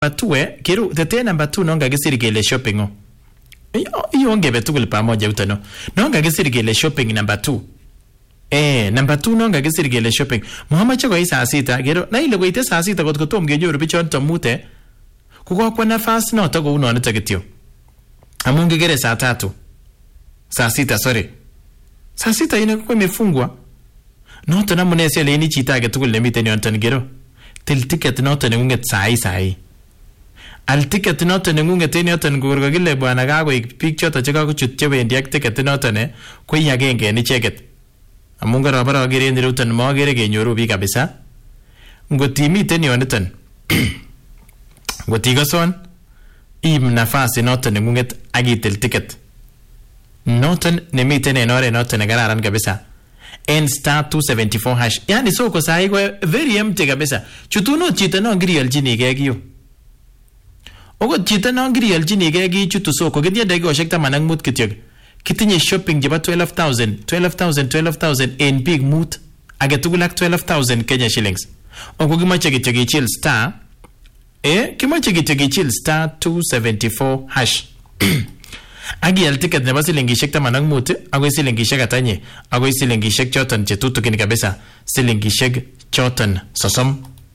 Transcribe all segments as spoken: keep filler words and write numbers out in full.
Batue, kiru, tete number two nonga gisiri kele shopping o. Iyo onge betu kule pamoja utano. Nonga gisiri kele shopping number two. Eh, number two nonga gisiri kele shopping. Muhammad chako hii saa sita, kiru, na ile kwa ite saa sita kwa tukoto mgejo rupicho nito mute. Kukua kwa nafasi na otako uno anita kitio. Amungi gere saa tatu. Saa sita, sorry. Saa sita ina kwa mefungwa. Noto na mune siya leini chita ke tukule lemite ni ontani gero. Til ticket noto ni unget saai saai. Al ticket noto ni unget ni otan gurga gile bwana gago ik picture chaka kuchut chebe ndiak ticket noto ne kwe yagenge ni cheket. Amunga rabara gere ndi utan mo gere ge nyoru bi kabisa. Ngoti mite ni onetan. Ngoti gason im nafasi noto ni unget agitil ticket. Noton ni mite ni nore noto ni gararan kabisa. N star two seventy-four hash. Yani soko sahi kwa very empty kabisa. Chutuno chita no ngiri aljini kegi Ogo chita no ngiri aljini kegi chutu soko. Kitia dagi o shekta manang mood kitiyo. Kitinye shopping jeba twelve thousand. twelve thousand, twelve thousand in big mood. Agetugulak twelve thousand Kenya shillings. Ogo kimache kityo chill star. Eh, kimache kityo chill star two seventy-four hash. Agi al ticket ne basi lingishek tamanang muti, ago isi lingishek atanye, ago isi lingishek choton chetutu kini kabisa, isi lingishek choton sosom.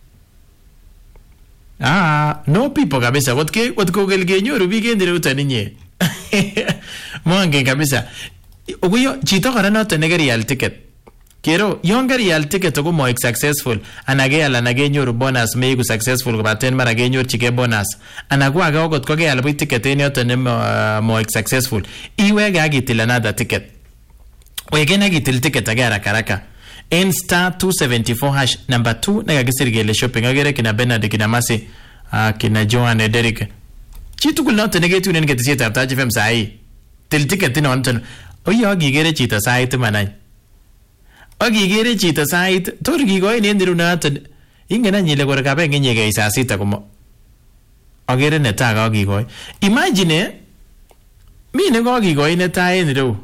Ah, no pipo kabisa, watke, watko gelgenyo rubi kendire utaninye. Mwange kabisa. Ogo yo, chito kara noto negeri al ticket. Kero, yon gari al ticket ogo moik successful, anage al anage nyoru bonus meigu successful kubaten marage nyoru chike bonus. Anagu aga ogot koge al bui ticket eni oto ne uh, moik successful. Iwege agitil another ticket. Wege nagitil ticket age haraka haraka. N star two seventy-four hash number two naga gisirigele shopping agere kina Bernard kina Masi uh, kina Johan Derek. Chitu kul noto negeti unen getisi tapta F M sai. Til ticket ino anton. Oyo agigere chita sai tumanay. Ogi gere chita sait torgi go ni ndiru na ta ingena nyile gora ka be ngenye ge saa sita como agere neta ga ogi go imagine mi ne go ogi go ne ta en ro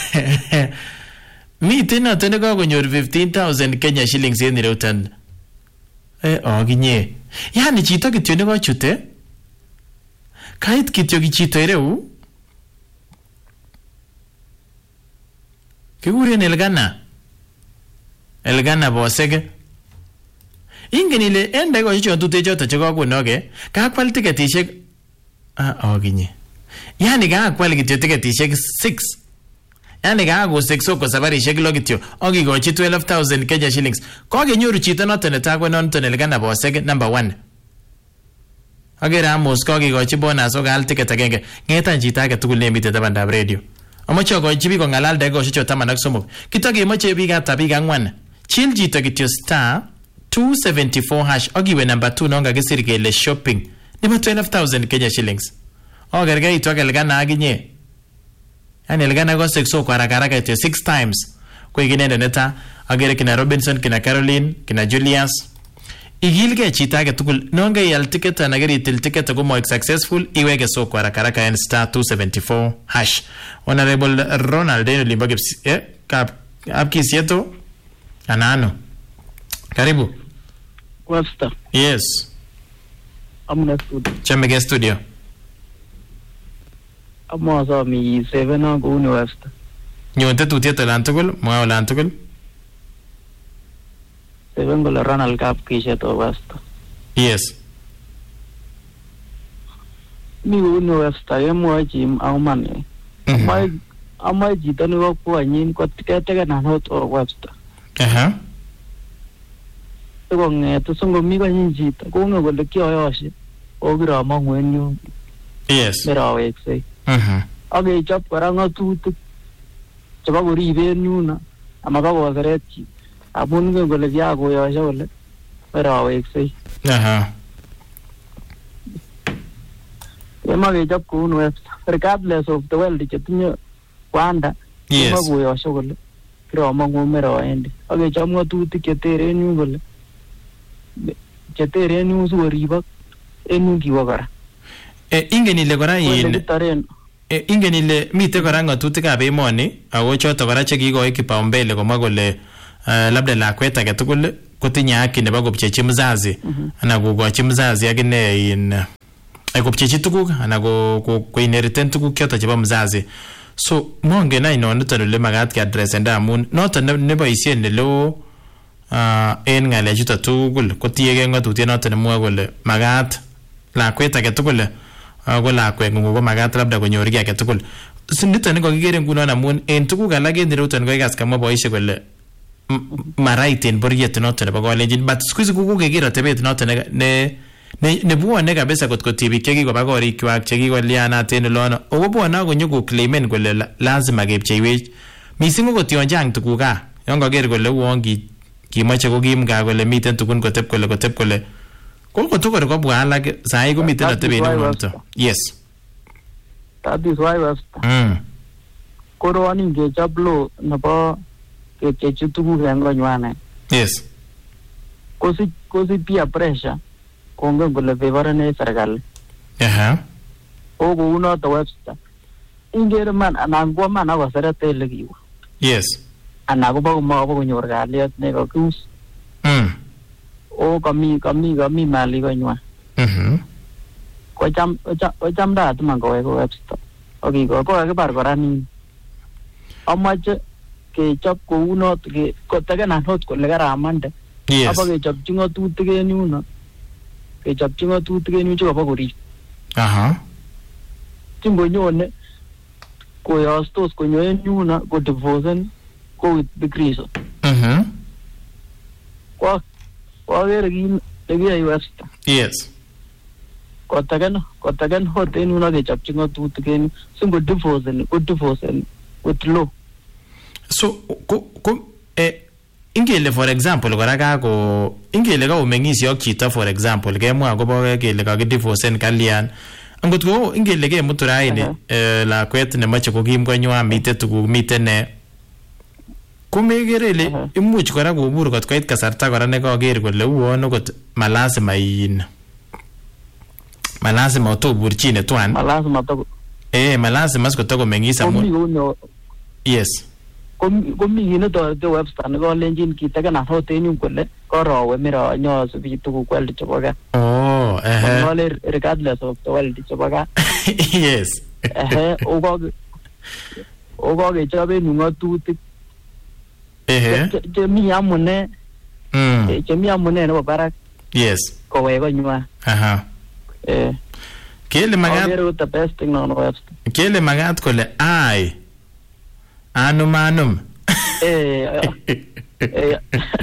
mi tena tena go nyor fifteen thousand Kenya shillings en ro tan eh ogi nye yani chita kityo ne go chute kait kityo gi chita reu kigure ne lgana Elgana bosege. Ingenile ende go chicho tute choto chiko kunoge. Ka kwal tiketishek ah oginye. Yani ga kwal kityo tiketishek six. Yani ga go six ko safari shek logityo. Ogi go chi twelve thousand Kenya shillings. Ko ge nyoru chito noto ne tagwe noto ne Elgana bosege number one. Agera amos ko ge go chi bonus o gal ticket agenge. Ngeta chita ke tugul ne mite tabanda radio. Omocho go chibi ko ngalal de go chicho tamanak somok. Kitoge moche biga tabiga ngwan. Chill jito kityo star two seventy-four hash ogiwe number two nonga gisirigele shopping nima twelve thousand Kenya shillings ogerge itoke Elgana aginye yani Elgana go sexo kwa haraka haraka ito six times kwa iginende neta agere kina Robinson kina Caroline kina Julius igilge chita ke tukul nonga yal ticket anageri itil ticket go mo successful iwege so kwa haraka haraka en star two seventy-four hash Honorable Ronald Deno Limboge eh kap apki sieto Anano. Karibu. Wasta. Yes. Amna studio. Chamege studio. Amma sa mi seven na go ni wasta. Nyonte tutia talantugul, mwa talantugul. Seven go ran al cap kisha to wasta. Yes. Mi go ni wasta yemo jim aumane. Amma amma jitani go kwa nyin ko tikete na hot or wasta. Aha. Ego ngeto songo mi ga njita ko ngo le kyo yoshi ogira mangwenyu. Yes. Mera wekse. Mhm. Age chap karanga tutu. Chaba gori venyu na amaga go gareti. Abun ngo le ya go yosha ole. Mera wekse. Aha. Ema ge chap ko no regardless of the world chetinyo kwanda. Yes. Ema go yosha ole. Kiro mangu mera ende. Age chap ngo tutu ketere nyu ole. Chetere nyu su riba enu kiwagara. E ingeni le kora yin. E ingeni le mite kora ngatutikab emoni ako choto kora chekikoe kipaumbele komwa kole labda lakwet age tugul kotinye haki nebo kopchechi mzazi ana kokochi mzazi akine in ai kopchechi tuguk ana ko ko inheriten tuguk choto chebo mzazi. So mongen ai no niton ole magat ke address ndamun noton ne boisien ne lo uh, en ngale chuto tugul kotiege ngatutiet noton nemwoe kole magat lakwet age tugul ko lakwet ngungu ko magat labda konyor ki age tugul. Niton ne kokikere ngunon amun en tuguk alak en iruton ko ikas kamwa boisie kole marait en boriet noton nebo kolenjin, but squeeze ko kokeker atebet noton ne ne ne buone kabisa kot kotibik chekikoba korikwak chekikolianat en olono okobwone konyo ko claimen kole lazima kepcheiwech mising ko tion chang tuguk ka yon kaker kole uon ki kimoche ko kim ga kole miten tugun kotep kole kotep kole ko kotokor kobwa alak sai ko miten atebet noton. Yes, that is why was mm koroni ngechop lo nebo kepchechi tuguk en konywane. Yes, kosi kosi peer pressure kongen kole beborene serikali. Aha. O ko unoto Webster. Ingere man anan ko man akoseret ele kiwo. Yes. Ana ko ba ko konyor kalyet ne kakus. Mm. O kami kami kami mali konywa. Mhm. Ko cham ko cham da man ko ko Webster. Okay, ko ko kakibar kora ni. Amache kechop ko unoto ke ko tegena hot kole karamande. Yes. Aba kechopchi ngatutik en yuno. Kechopchi ngatutik en yuno chebo korip. Aha. Timbonyone koyostos konyo en yuno ko divorcen ko with big reason. Mhm. Kwa kwa gere kin nekiyai Webster. Yes. Kotaken kotaken hot en yuno kechopchi ngatutik en singo divorcen ko divorcen with law. So ko ko eh ingele for example kora ka ko ingele ka umengisi ak chito for example kemwa akobo kele ka divorcen kalian angot ko ingele ke muturaini eh lakwet nemoche kokim konywa mite tuguk mite ne kumegere le imuch kora kobur kot koit kasarta kora ne kager kole uon okot malazima in malazima otoburchine twan malazima to eh malazima skotoko mengisa mu. Yes. Komi kine torete Webster ne kolenjin kiteken hot en yun kole korowe mira nyosu bi tuguk kwaldi chebo ka. Oh, eh. Kole regardless of the world chebo ka. Yes. Eh o ko o ko ke chobe ngatutik. Eh. Je mi amune. Mm. Je mi amune nebo barak. Yes. Ko we konywa. Aha. Eh. Kele magat. Kele the best thing on Webster. Kele magat kole ai. Anum anum. Eh. Eh.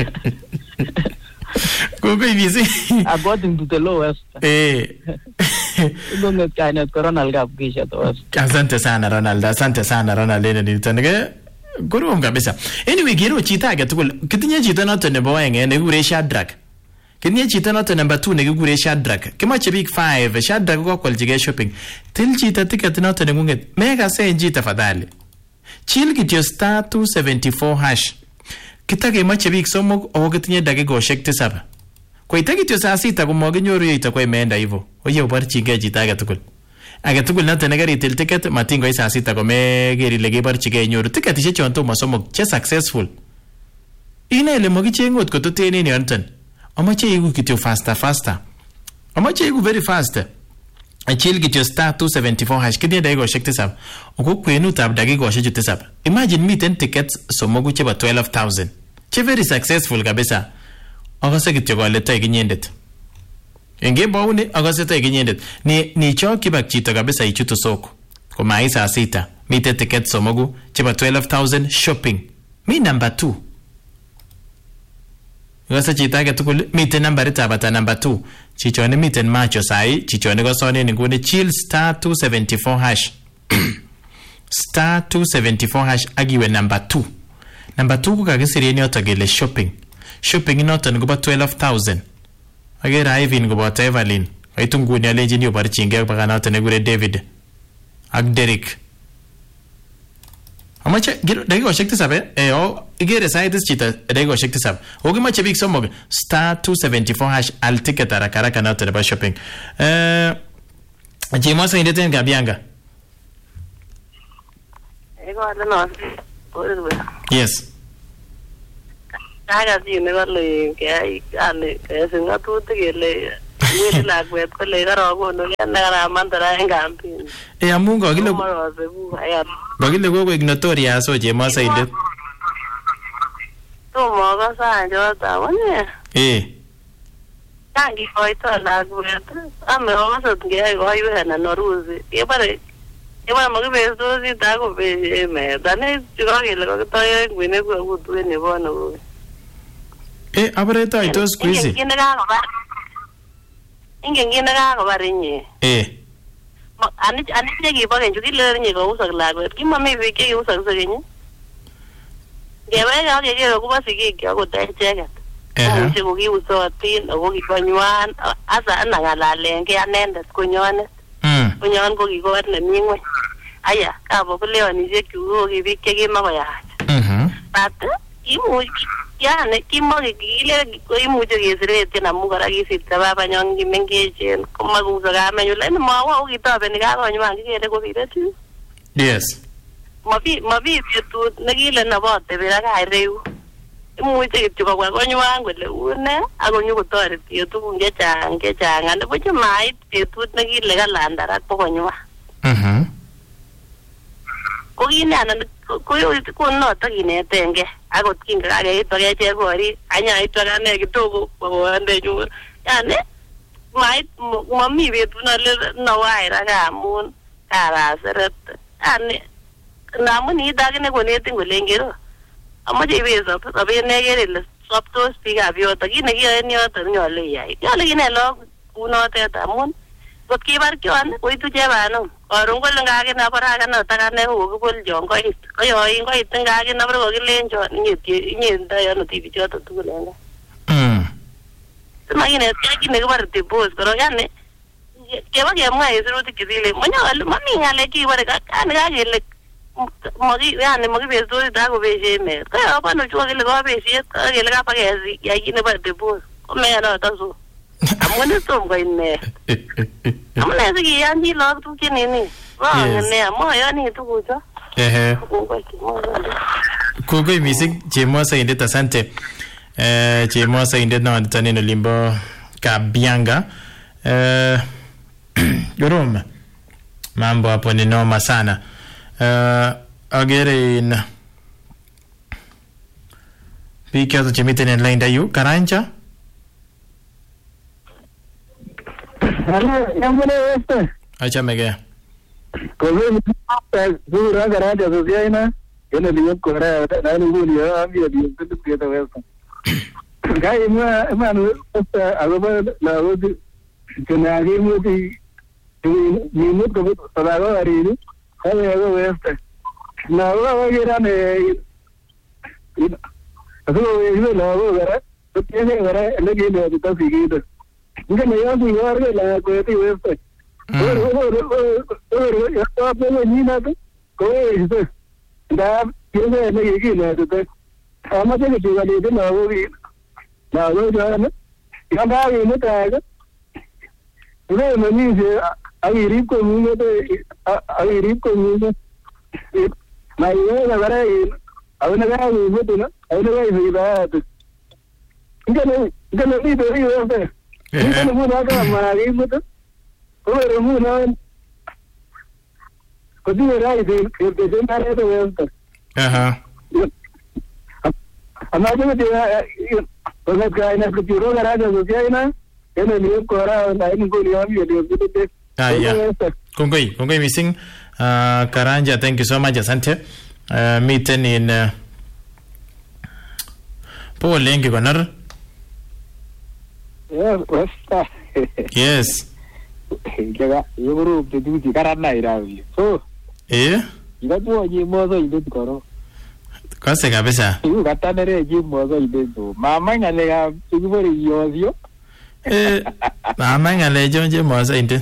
Koko ibisi. According to the law Webster. Eh. Ngonget kainet ko Ronald Kapkisha to Webster. Asante sana Ronald, asante sana Ronald ene nitonge. Kurum kabisa. Anyway, giro chita age tugul. Kitinye chito noto nebo oeng ne kikure Shadrack. Kitinye chito noto number two ne kikure Shadrack. Kimoche big five, Shadrack ko kwaljige shopping. Til chito ticket noto nengunget. Mega senji tafadhali. Chill kityo star two seventy-four hash. Kitake mache bik somok o kitinye dakikoshek tisab. Kwa ita kityo saa sita kumoginyoru yoito kwa imeenda hivyo. Oye ubarchige chito age tugul. Age tugul noto ne karitil ticket matingo saa sita kome geri lege barchige nyoru ticket ishe chonto masomok che successful. Ine ile mogichengot ko totene ni anton. Amache igu kityo faster faster. Amache igu very fast. Achil kityo star two seventy-four hash kitinye dakikoshek tisab. Oko kwenutab dakikoshek tisab. Imagine miten tickets somogu chebo twelve thousand. Che very successful kabisa. Akase kityo kole tai kinyendet. Enge baune akase tai kinyendet. Ni ni cho kibak chito kabisa ichutu soko. Koma isa sita. Miten tickets somogu chebo twelve thousand shopping. Mi number two. Akase chito age tugul miten nambaritab ata number two. Chichone miten macho sai, chichone kosone ngune chill star two seventy-four hash. Star two seventy-four hash agiwe number two. Number two kukakisireni yoto gele shopping. Shopping inoto nguba twelve thousand. Agera Ivan nguba Evelyn. Kaitu nguni alenjini yobarchinge baka noto negure David. Ak Derek. Amache giro dakiko shekti sabe eh o igere saitis chita dakiko shekti sab. Ogi mache big somog star two seventy-four hash al ticket arakara kana to the shopping. Eh Jimo so indeten gabianga. Ego adano. Yes. Kaga si ne kale kayai ane kesin ngatutik kele wili lakwet kole karakono kene karamandara eng campaign. Eh amun kakile kakile kokoek notorious o Chemosoindet. Tomo kasa jota wone. Eh. Tangi koito lakwet ame okasot ngeyai koiwek anan orusi. Kebare kebare makibestosi tako be me. Dane chukakele kakitoyo kwenek kutuwe nebo nebo. Eh abare toitos kuisi. Ingen kine kakobar. Ingen kine kakobar inye. Eh. Ani ani chekibo kenyu kilere inye kousak lakwet. Kimami biik chekiusak sekenyi. Ngebe kakekere kobo sigik akot echeket. Muche kokiusotin ako kikonywan asa anangalalengei anendet konyonet. Konyon ko kikor nemi ngweny. Aya, kabo kuleonisiek chu ko kibik chekimakoyach. But imuch yani kimakikile ko imuche kesiretien amu kora kisirto babanyon kimengechen komakuso kamenyu lakini mawa ukitobeni kakonywan kikere kokiretu. Yes. Mabi mabi betut nekile nabote biraka ireu. Imuche kityo kobwa konywan kole une ako nyokotoreti tukun chechang chechang ane buch mait betut nekile kalandarak bo konywan. Mhm. Ko kine anan ko noto kinetengei akot kingakait pakechek korik anyait akane kidogo kokondenyu yani mait mami betut nale nawai raka amun karaseret yani namun itakine konetin kole ngero amache ibeso sobet nekere ile sobtos biikab yoto kit nekiyoe en yoto nyolu iyai nyolu kinet lagok kunotet amun kot kibar kyon koitu chebanom karon kole ngakine akorakane takane kokiboljon koit koyoin koit ngakine abore kokilenjon inyetindoi ano tibi choto tugul en gaa simakinet kit nekibore dipos korok yani keba kemwa en sirutik chesile manyolu mami ng'alek chekibore yani kakele magi yani makibestos takobeshe emet kaya bano chwa kele kabeshet kele kapakesi yai kit nebo dipos komeyanoto so amun tom koit ne amune sikiyanchi lagok tuguk chenini rongen ne amoyoni tugucho ehe kogoi mising Chemosoindet asante eh Chemosoindet noton en olimbo Kabianga eh Goroma mambo hapo ni noma sana. Uh, agere in biik choto chemiten en lainda yu Karanja. Hello, yamune este. Achamege. Kowe zura Karanja sosiaina. Ene liyo kora na nguli ya ambia liyo kitu kieta westa. Kai ma manu esta agoba la odi kana agi muti ni mut ko sabago ari. Ayo westa. Na wa gira ne. Aso yo la wo gara. Tiene gara le que le está siguiendo. Nge me yo si yo la ko ti westa. Oro oro oro ya está por ni nada. Ko es. Da tiene le que le está. Ama te que vale de la wo vi. La wo ya ne. Ya ba ni ne ta ga. Ure me ni se agiri conmigo de agiri conmigo ma yo la verdad a una gara de moto no a una gara de verdad que no que no ni de río de que no una gara ma de moto pero no no que tú eres de que te den a de vuelta ajá ama yo te pues es que hay una cultura gara de sociedad en el lío cora la en Golia y de Ah, yeah. Kongoi, kongoi missing. Uh, Karanja, thank you so much, asante. Uh, meeting in uh, po lengi konar. Yeah, westa. Yes. Jaga, yo group de duty karana iravi. So, eh? Iba tu je mozo ile koro. Kase kabisa. Yu katanere je mozo ile so. Mama ngale ga tugibori yozio. Eh, mama ngale jonje mozo inde.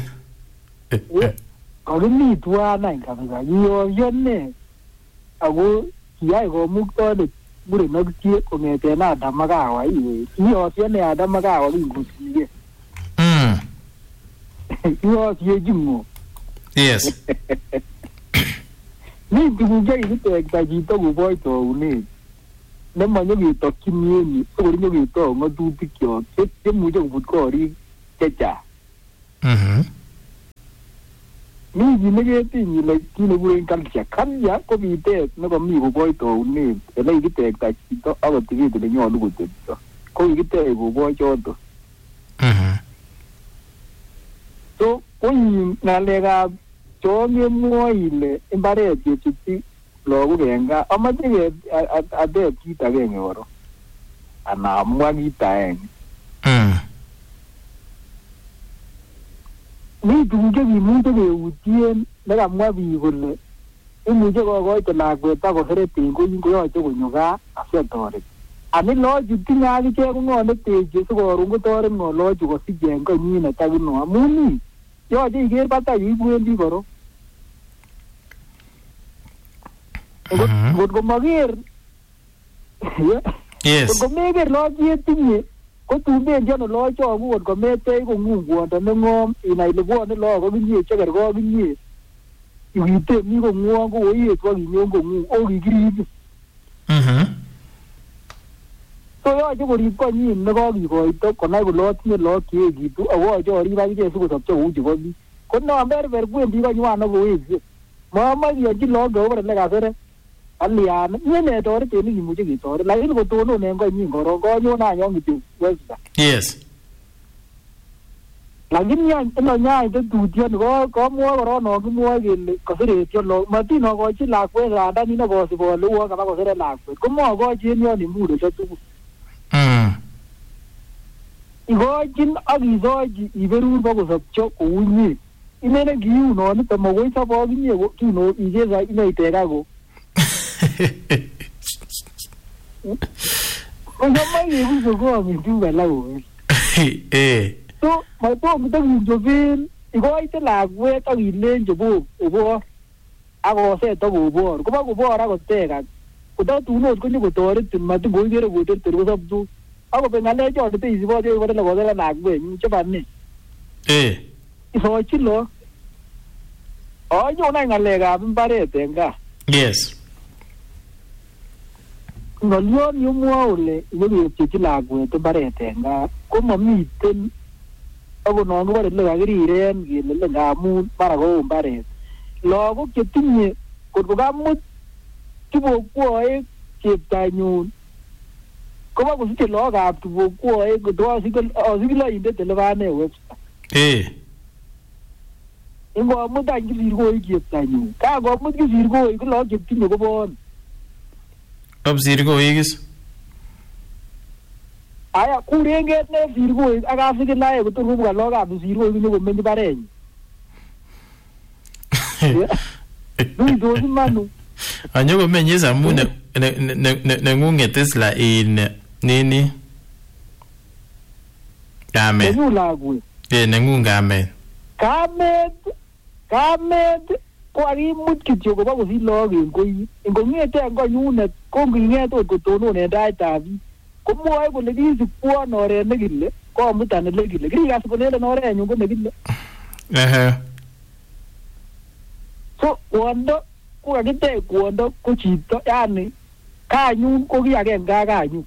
Kagimi tuwa na kabisa. Yo yone. Ago yai go mukto de bure nagtie kongete na damagawa iwe. Yo yone adamagawa bingusiye. Mm. Yo ye jimu. Yes. Ni tuguje ile to ektajito go boy to uni. nemanyo ketokyin en yu sikor nyoketou ng'atutikyok chemuche kobut korik chechang. Mi kit neketiny ile kit nekikuren culture. Culture ko bitet nekomi koboi taunet ele kikitekta chito ak atebet ele nyolu kotebto. Ko kikitech koboi choto. So ko ng'alekab chon kemwoe ile mbaret kechutyi lagok en gaa, amache ateb kit agenge korong ana amwa kit agenge. Mi tuguk chekimuche keutien nekamwa biik kole imuche kokoite lakwet akoseret en koyin koyoche konyo gaa asiatoret. Ani loochu tinye akichek ko ng'o neteche sikoron kotoret ng'o loochu kosich en konyinet akino amun yoche iker batai iibwendi korong. Ngot komaker ngot komeker look chetinye kotun bendi ano loochoku ngot kometech kong'ung kwondo neng'om inai ile bwone look akinye chekergei akinye iwitemi kong'wong ko oiyet wakinyon kong'ung o kikiribin. So yoche korib konyin nekakikoito konai kole atinye look cheekitu ako yoche arib akichek sikosopcho kou chebo biik. Ko nomberber kwendi konywan akowekse mamoe kiyonchi look chebo ele kaseret alian nyene toretet nekimuche ketoret lakini kotonon en konyin korong konyon anyon kityo westa. Yes. Lakini ino nyany tetutioni komwoe korong non kimwoe kele koseretyo look matinokochi lakwet randanin akosib ole uon kaba koseret lakwet komokochi en yon imurito tugul. Ikochin ak isochi iberur bakosopcho kou inye inene kiunonito makoi sobo akinye kino ichesa inyoitekako. Kosamai kebuso koamin tuguk alak kowe. So matom kitokinchoben ikoite lakwet ak ilenji bo obor akoset akobor koba kobor akotekak kotatun ot konyokotoretin matin koikere koterter kosoptos akobek ng'alechoto teisibote kobore lekoseret lakwenyu chebo ne isochi look. Anyon any ng'alekab mbaret en gaa. Yes. Ng'olyon yemwoe ole nyokepchechi lakwet mbaret en gaa komamiten akot non kibore le kakiriren kele le ngamun mara kou mbaret. Lagok chetinye kot kokamut kibokwoek cheptanyun koba kosiche lagokab kibokwoek kotosikiloindet ele bane webster. Ingomut any kisirkoik cheptanyun kakomut kisirkoik ko lagok chetinye kobon obsirkoik is aya kurenget ne sirkoik ak asikilae kotor kobwa lagokab sirkoik nyokomeny mbarenyin. Duitos imanu anyokomenye samu neng'ung'et isla in nini kamet nenyu lakwet neng'ung kamet kamet kamet ko akimut kityo koba kosich lagok en koyin ingong'ete en konyunet ko nging'et ot kotonon en taitab biik komwoe kole kisikwon oret nekile komutan ele kile kirikas kolelen orenyun ko nekile. So kwondo ko kakitech kwondo ko chito yani kanyun ko ki agenge gaa kanyun.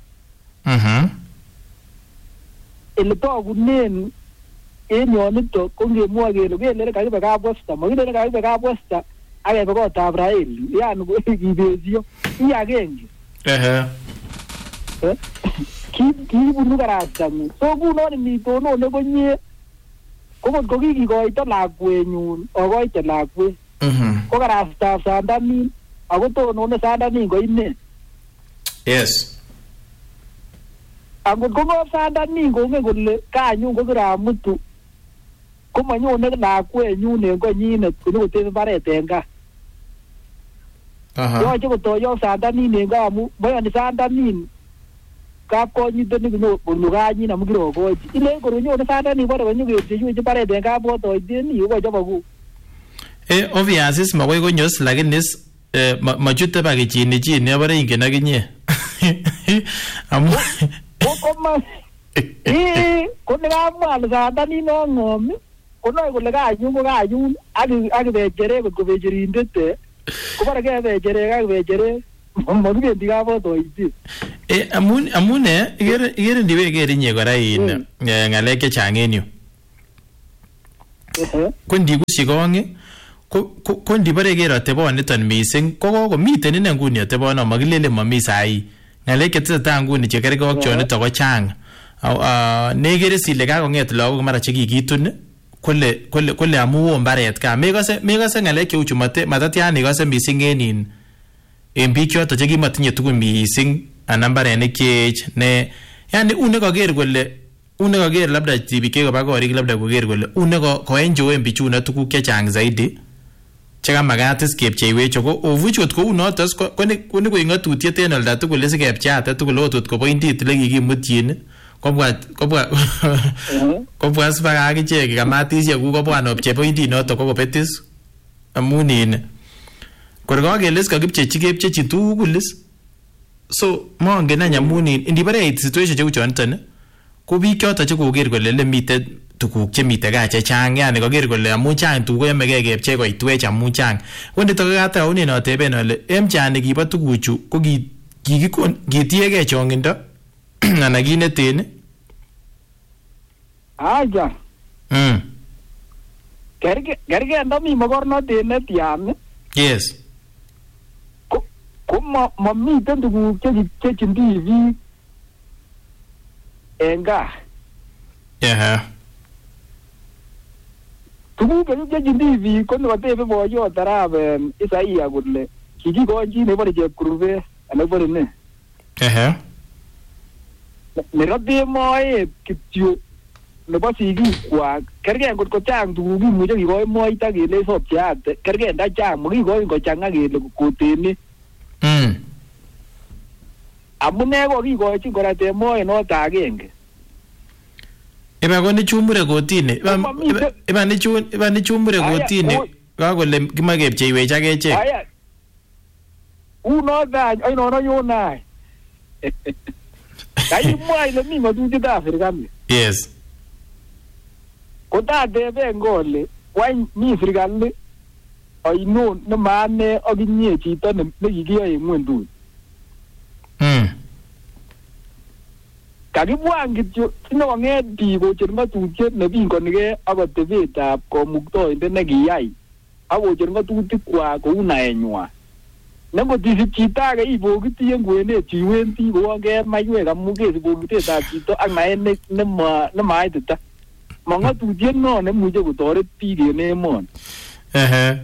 Ele togunen en yonito ko ngemwoe kele kelele kakibe kapwesta makilele kakibe kapwesta akebe kotab Raeli yani ko kibesio i agenge. Kiibunu karastang'ung so kunon mitonone konye ko kot ko kikikoito lakwetnyun akoite lakwet ko karastab sandanin ako tonone sandanin ko ine. Yes. Angot ko ng'ob sandanin kongen kole kanyun ko kiramutu komanyone lakwetnyun en konyinet konyokoteb mbaret en gaa. Yoche kotoyok sandanin en gaa amu moyoni sandanin kapkonyito nikonyo kanyin amu kirokochi ile koronyone sandanin bore konyokepchechi mbaret en kapwotoiten yu kochobokuk. Eh, obvious is makoi konyos lakini is machute pakichini chini abore ingen akinye. Amu koma eh ko nekamwa sandanin no ng'om konoe kole kanyun ko kanyun ak ak becheret kot ko becherindet kobore kebecheret ak becheret makibendi kabotoisiet. Eh, amun amun eh igere igere ndiwe igere inye kora in ngalek chechang en yu. Ko ndigusi kong ko ko ndibare igere ateboniton mising ko kokomiten ine nguni atebono makilele mami sai. Ngalek chetesetai nguni chekerge ak chonito ko chang. Ah negere sile kakonget lagok mara chekikitun kole kole kole amu wo mbaret ka megase megase ngalek cheu chumate matatian igase mising en in en biik choto chekimatinye tugun mising anan mbarenik chech ne yani une kager kole une kager labda tibik koba korik labda koger kole une ko enjoy bichuna tuguk chechang zaidi chekamagat iskepcheiwech ko ovuchot ko unotos ko ko ni ko ngatutiet en olda tugul isikepchate tugul otot ko pointit lekikimutyin kobwa kobwa kobwa spa akichek kamatisiek ku kobwa nopche pointit noto ko kobetis amunin korgo keles kakipchechi kepchechi tugulis so mongen anya amunin indibare situation cheu chonton ko biik choto chekoger kole le mite tuguk chemite gaa chechang yani koger kole amu chang tuguk yemege kepche koitwech amu chang wonito kata unin ateben ole emchani kibo tuguchu ko kikikon kitiege chongindo ana kineten aja mm kerge kerge ndami mogornotet netiam yes ko ko mamiten tuguk chechechin T V enga yeah tuguk chechechin T V ko nekatebe boyot arab Isaia kole kikikonchi nebore chepkurube ana bore ne eh nerate moet kityo nebo sigikwak kerge ngot ko chang tuguk kimuche kikoi moita kele sopcheate kerge nda chang makikoi kochanga kele koteni mm amune ko kikochi korate moe noto agenge iba ko ni chumure kotini iba ni chun iba ni chumure kotini ka kole kimakepcheiwech akechek aya uno da ai no no yona kai moi le mi ngatuti da Afrikami yes ko da debe ngole wany mi Afrikami ai no ne mane aginye chito ne kikiyoe ngwendut mm kakibwan kityo sinonget biik kocher ngatutiet nebingonike ak atebetab komuktoindet nekiyai ak kocher ngatutikwak kou naenywan nengotisip chito age ibokiti en kwenet iwendi kouonge maiwek amu kesibokitetab chito ak naet nemaitita mangatutiet no nemuche kotoret biik en emoni ehe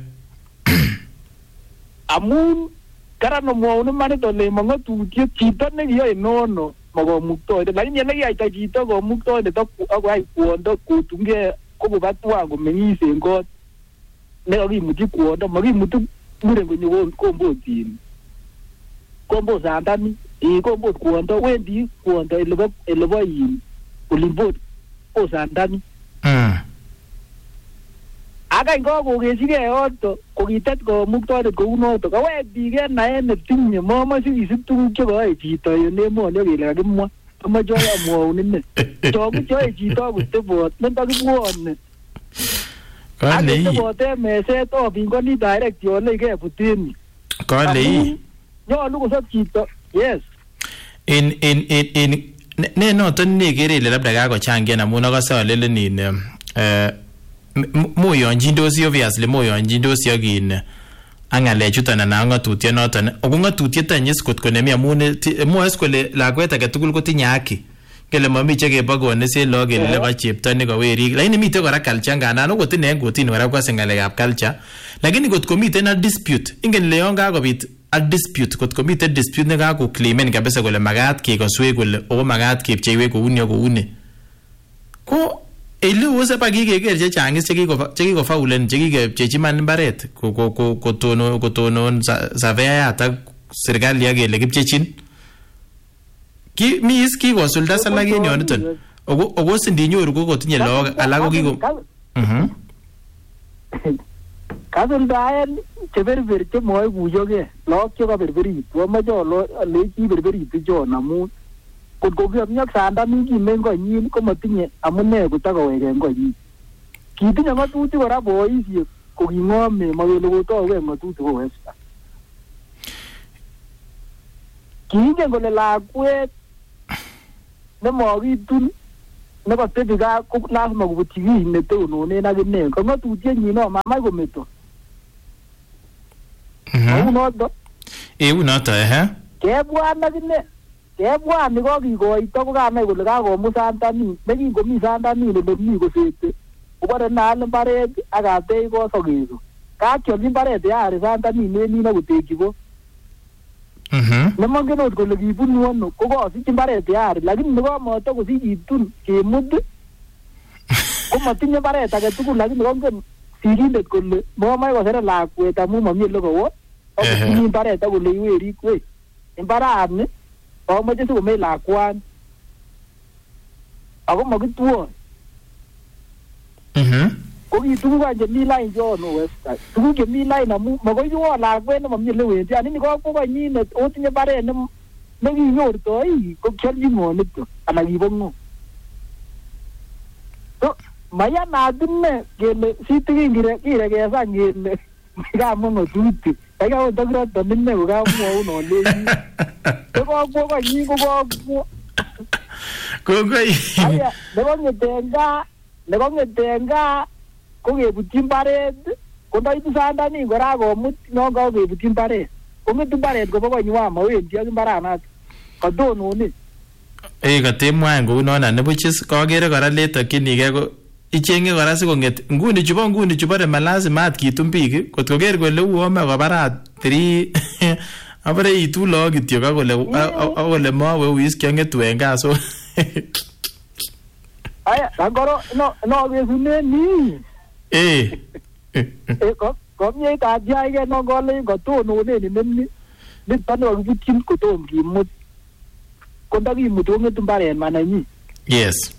amun karan omwaun imanit ole mangatutiet chito nekiyoe nono makomuktoindet lakini yenekiyaita chito komuktoindet ak koyai kwondo kotunge kokoba tuwan komeng'is en kot nekakimutyi kwondo makimuti muren konyo kombotin kombosandani ee kombot kwondo wendi kwondo elebo elebo in olimbot osandani mm akany kokokechigei yoto kokitet komuktoindet kou noto kawek biik en naet netinye mamoche kisib tuguk chekoyoe chito en emoni kele kakimwa amache amwaun ine choku choe chito kotebot nendakibwone kale ii aketebote meset opingoni direct yole kebuteni kale ii nyolu kosop chito yes in in in in ne noton nekere ile labda kakochangian amun akase alelenin eh moyonjindosi obviously moyonjindosi ak in ak ngalechuton anan ngatutiet noton ako ngatutiet anyis kot konemi amun moes kole lakwet age tugul kotinye haki kele mami chekebakone se lo kele leba chepto ne kawerik lakini mite kora culture nganan okot ine ngotini kora kwase ngalekab culture lakini kot komiten a dispute ingen le yon kakobit a dispute kot komiten dispute ne kako claimen kabisa kole magat kekoswe kole o magat kepcheiwe kouni ak kouni ko ele wose pa kikeker chechang chekikofaulen chekikepchechi man mbaret kotonon kotonon saveyat ak serikali akele kipchechin ki mis kikosulda salaken yoniton ako sindinyoru ko kotinye lagok alak ko kiko mhm kasuldaen cheberber chemoe kuyoke lagok chekaberberit komoche ole kiberberit chon amun kot ko kiyomyok sandani kimen konyin komatinye amune kotakoweken konyin kitinye ngatutik kora boisiek ko king'ome makele kotauke ngatutik kowesta kiingen kole lakwet nemakitun nebo tebi gaa ko lazima kobutyi kiy netononen ak ine ko ng'atutienyin no mamach kometo unoto eunoto ehe kebwan ak ine kebwan ni kokikoito ko kamach kole kakomut sandanin nekingomi sandanin ole mi kosete kobore naal mbaret ak atech ko sokeso kakyolchi mbaret yari sandanin nenin akotekyi ko nemongen ot kole kibunu ano ko kosich mbaret yari lakini nekomoto kosich kitun kemut ko matinye mbaret age tugul lakini kongen sirindet kole momach kosere lakwet amu mami ole kowo akotinye mbaret akole iweri kwe mbarani omoche sikomech lakwani ako makitwon ko ki tuguk any chemi lain chono website tuguk chemi lain amu makoi kiwon lakwet nemami ole wendi anini ko konyinet otinye mbaret nekinyortoi ko kiolchi ng'o nito anan kibo ng'o so mayanat ine kele sitikin kirekesan kele kamwa ng'otutik kaikai ot takiroton ine kokamwaun olechi ko kokwo konyin ko kokwo kongoi aya nebo ng'eten gaa nebo ng'eten gaa ko kebutyi mbaret ko ndaitu sandanin kora komut non kakebutyi mbaret kong'etu mbaret kobo konywan mawendi ak mbaranato katonone eh katemwaen kounon anibuch kakere kora letokchinigei ko ichenge kora sikong'et nguni chubo nguni chubore malazima at kitun biik kot koker kole uome kobarat three abare itu lo kityo kakole akole mawe uis kyang'etu en gaa so aya angoro no no kesunen ni eh eh ko komye ta jaige no gole kotonone ni nemni niton kakibutyin kotom kimut ko ndakimut kong'etu mbaret mananyi yes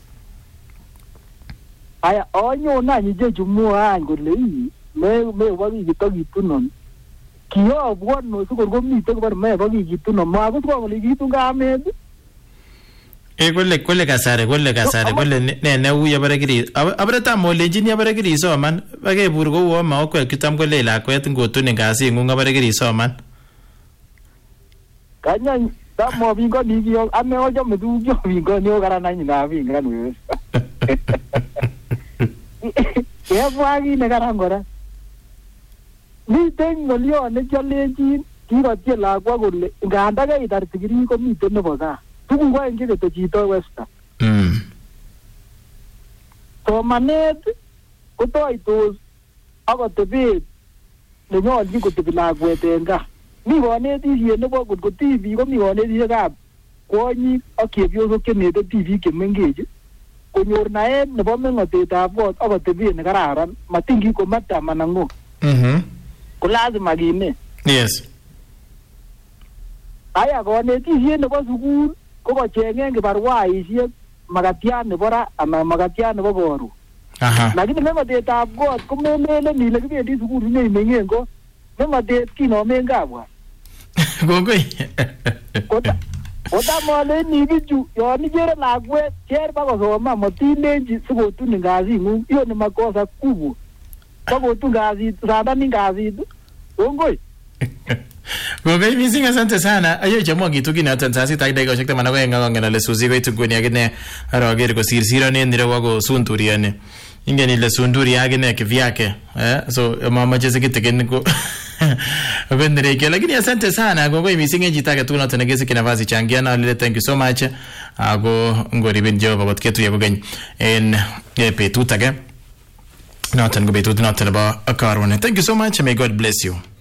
aya onyon any ichechu mwoe kole ii me mebo kikitokitunon kiyobwon sikor komite kobore mebo kikitunon makoswa kole kitun kamet eh kole kole kasari kole kasari kole ne ne uya bare kiri abare tam olenjini abare kiri soman bakebur ko uo ma okwek kitam kole lakwet ngotun ngasi ng'ung abare kiri soman kanya tamo bingo diyo ame ojo medujo bingo ni ogara nanyi na binga nwe ya bwagi ne karangora ni tengo lio ne cholenjin kirotie lakwa kole nganda ga itar tigiri ko miten nebo gaa tugun kwa nje keto chito westa mm somanet kotoitos akotebet nenyolchin kotebi lakwet en gaa mi konetisiet nebo kotko tibik komi konetisiekab kwonyik ak chepyosok chenete tibik chemengech konyor naet nebo meng'otetab kot akotebet nekararan matingi ko madam anan ng'o ko lazima kinet yes aya konetisiet nebo sukul ko kocheng'en kibarwaisiek makatiat nebo ra anan makatiat nebo koron lakini meng'otetab kot ko memelen ile kibendi sukul inyeimeng'en kot meng'otet kinomen kabwa kongoi kotamoleni bichu yon ikere lakwet cher bakosoma matindenchi sikotunin kasing'ung hiyo ni makosa kubwa bakotun kasit sandanin kasit kongoi kongoi missing asante sana ayo chamwa kitu kinoton saa sita ak dakikoshek taman ak oeng akongen ale Suzy koitu nguni akine aroker kosirsirone nire wako sunturiani ingen ile sunturi akine kivyake eh so mamache sikitikin ko abendereke lakini asante sana kongoi missing en chito age tugul noton nekesiki nafasi changiana ale thank you so much ako ngoribin Jehova kot ketuye kokeny en betut age noton ko betut noton nebo karon. Thank you so much, may God bless you.